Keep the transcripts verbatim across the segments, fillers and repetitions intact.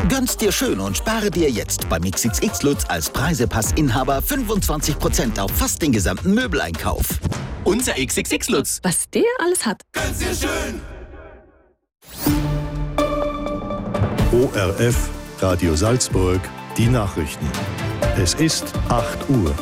Gönn's dir schön und spare dir jetzt beim X X X Lutz als Preisepass-Inhaber fünfundzwanzig Prozent auf fast den gesamten Möbeleinkauf. Unser X X X Lutz. Was der alles hat. Gönn's dir schön. O R F, Radio Salzburg, die Nachrichten. Es ist acht Uhr.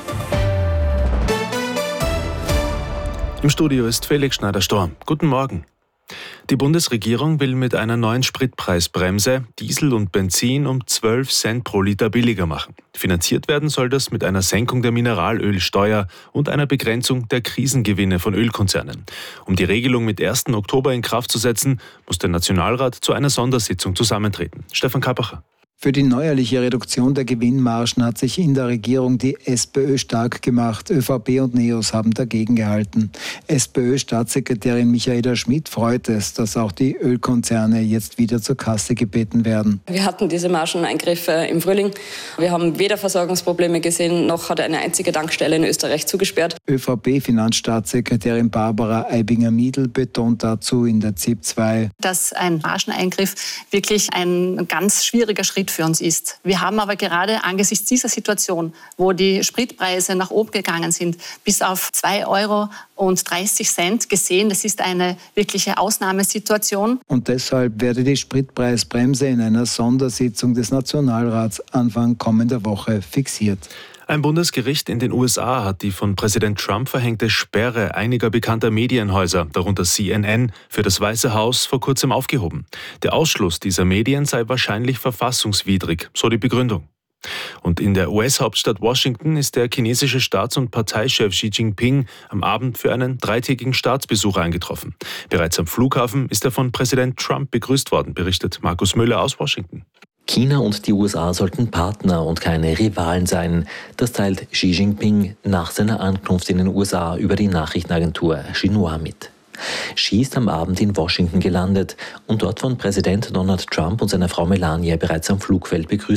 Im Studio ist Felix Schneider-Storm. Guten Morgen. Die Bundesregierung will mit einer neuen Spritpreisbremse Diesel und Benzin um zwölf Cent pro Liter billiger machen. Finanziert werden soll das mit einer Senkung der Mineralölsteuer und einer Begrenzung der Krisengewinne von Ölkonzernen. Um die Regelung mit ersten Oktober in Kraft zu setzen, muss der Nationalrat zu einer Sondersitzung zusammentreten. Stefan Kappacher. Für die neuerliche Reduktion der Gewinnmargen hat sich in der Regierung die SPÖ stark gemacht. ÖVP und NEOS haben dagegen gehalten. SPÖ-Staatssekretärin Michaela Schmidt freut es, dass auch die Ölkonzerne jetzt wieder zur Kasse gebeten werden. Wir hatten diese Margeneingriffe im Frühling. Wir haben weder Versorgungsprobleme gesehen, noch hat eine einzige Tankstelle in Österreich zugesperrt. ÖVP-Finanzstaatssekretärin Barbara Aibinger-Miedl betont dazu in der Z I P zwei, dass ein Margeneingriff wirklich ein ganz schwieriger Schritt für uns ist. Wir haben aber gerade angesichts dieser Situation, wo die Spritpreise nach oben gegangen sind, bis auf zwei Euro und dreißig Cent gesehen, das ist eine wirkliche Ausnahmesituation. Und deshalb werde die Spritpreisbremse in einer Sondersitzung des Nationalrats Anfang kommender Woche fixiert. Ein Bundesgericht in den U S A hat die von Präsident Trump verhängte Sperre einiger bekannter Medienhäuser, darunter C N N, für das Weiße Haus vor kurzem aufgehoben. Der Ausschluss dieser Medien sei wahrscheinlich verfassungswidrig, so die Begründung. Und in der U S-Hauptstadt Washington ist der chinesische Staats- und Parteichef Xi Jinping am Abend für einen dreitägigen Staatsbesuch eingetroffen. Bereits am Flughafen ist er von Präsident Trump begrüßt worden, berichtet Markus Müller aus Washington. China und die U S A sollten Partner und keine Rivalen sein. Das teilt Xi Jinping nach seiner Ankunft in den U S A über die Nachrichtenagentur Xinhua mit. Xi ist am Abend in Washington gelandet und dort von Präsident Donald Trump und seiner Frau Melania bereits am Flugfeld begrüßt